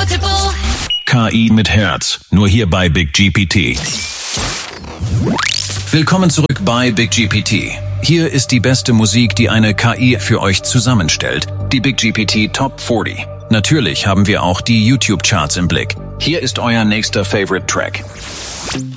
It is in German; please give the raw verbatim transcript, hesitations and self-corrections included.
Portable. K I mit Herz, nur hier bei Big G P T. Willkommen zurück bei Big G P T. Hier ist die beste Musik, die eine K I für euch zusammenstellt. Die Big G P T Top vierzig. Natürlich haben wir auch die YouTube-Charts im Blick. Hier ist euer nächster Favorite Track.